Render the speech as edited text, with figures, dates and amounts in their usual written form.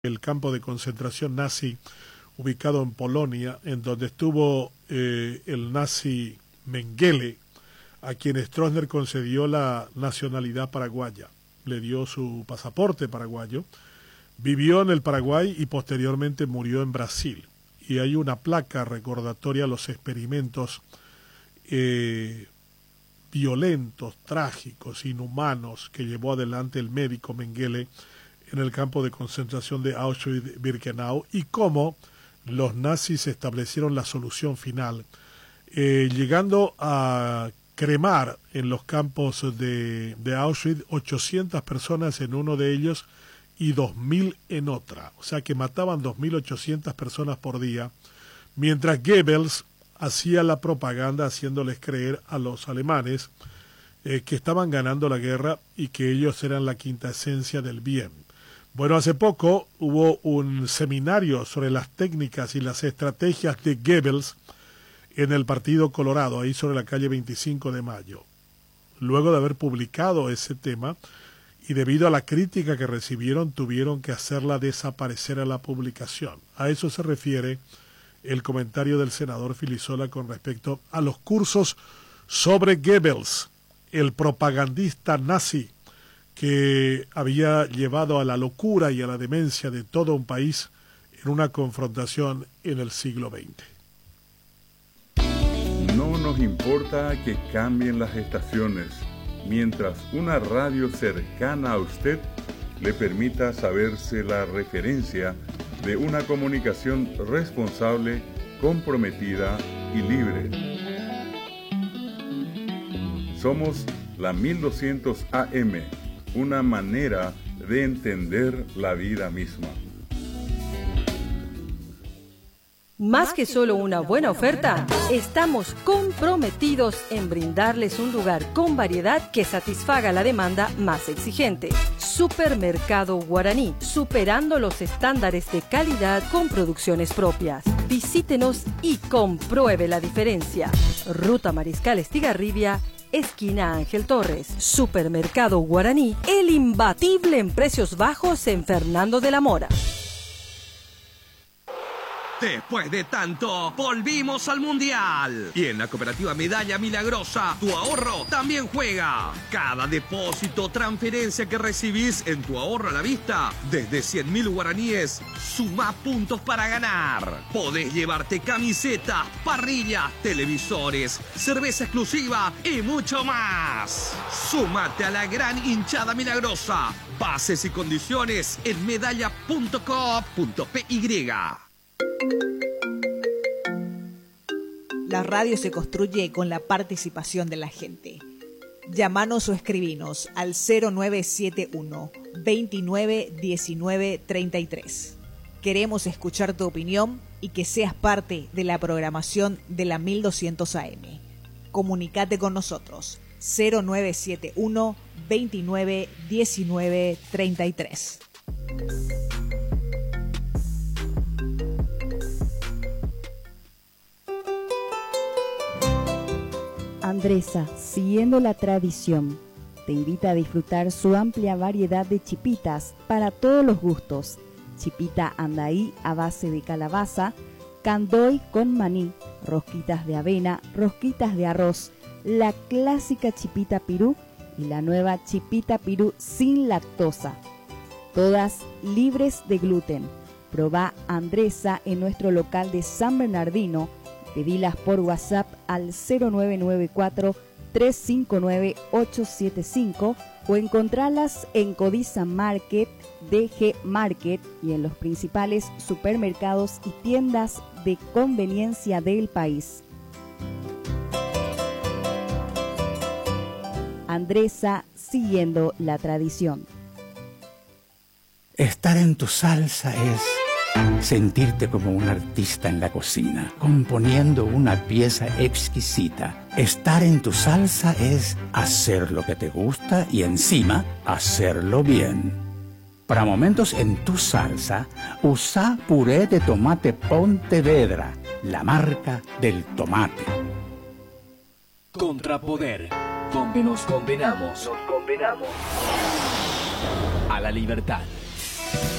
el campo de concentración nazi ubicado en Polonia, en donde estuvo el nazi Mengele, a quien Stroessner concedió la nacionalidad paraguaya. Le dio su pasaporte paraguayo, vivió en el Paraguay y posteriormente murió en Brasil. Y hay una placa recordatoria a los experimentos violentos, trágicos, inhumanos que llevó adelante el médico Mengele en el campo de concentración de Auschwitz-Birkenau y cómo los nazis establecieron la solución final, llegando a cremar en los campos de Auschwitz 800 personas en uno de ellos y 2.000 en otra. O sea que mataban 2.800 personas por día, mientras Goebbels hacía la propaganda haciéndoles creer a los alemanes que estaban ganando la guerra y que ellos eran la quinta esencia del bien. Bueno, hace poco hubo un seminario sobre las técnicas y las estrategias de Goebbels en el Partido Colorado, ahí sobre la calle 25 de Mayo. Luego de haber publicado ese tema, y debido a la crítica que recibieron, tuvieron que hacerla desaparecer a la publicación. A eso se refiere el comentario del senador Filisola con respecto a los cursos sobre Goebbels, el propagandista nazi que había llevado a la locura y a la demencia de todo un país en una confrontación en el siglo XX. No nos importa que cambien las estaciones, mientras una radio cercana a usted le permita saberse la referencia de una comunicación responsable, comprometida y libre. Somos la 1200 AM, una manera de entender la vida misma. Más que solo una buena oferta, estamos comprometidos en brindarles un lugar con variedad que satisfaga la demanda más exigente. Supermercado Guaraní, superando los estándares de calidad con producciones propias. Visítenos y compruebe la diferencia. Ruta Mariscal Estigarribia, esquina Ángel Torres. Supermercado Guaraní, el imbatible en precios bajos en Fernando de la Mora. Después de tanto, volvimos al Mundial. Y en la cooperativa Medalla Milagrosa, tu ahorro también juega. Cada depósito, transferencia que recibís en tu ahorro a la vista, desde 100.000 guaraníes, suma puntos para ganar. Podés llevarte camisetas, parrillas, televisores, cerveza exclusiva y mucho más. Súmate a la gran hinchada milagrosa. Bases y condiciones en medalla.coop.py. La radio se construye con la participación de la gente. Llámanos o escribinos al 0971 29 19 33. Queremos escuchar tu opinión y que seas parte de la programación de la 1200 AM. Comunicate con nosotros 0971 29 19 33. Andresa, siguiendo la tradición, te invita a disfrutar su amplia variedad de chipitas para todos los gustos. Chipita andaí a base de calabaza, candoy con maní, rosquitas de avena, rosquitas de arroz, la clásica chipita pirú y la nueva chipita pirú sin lactosa. Todas libres de gluten. Probá Andresa en nuestro local de San Bernardino. Pedilas por WhatsApp al 0994-359-875 o encontralas en Codiza Market, DG Market y en los principales supermercados y tiendas de conveniencia del país. Andresa, siguiendo la tradición. Estar en tu salsa es sentirte como un artista en la cocina, componiendo una pieza exquisita. Estar en tu salsa es hacer lo que te gusta y encima hacerlo bien. Para momentos en tu salsa, usa puré de tomate Pontevedra, la marca del tomate. Contrapoder, donde nos condenamos a la libertad.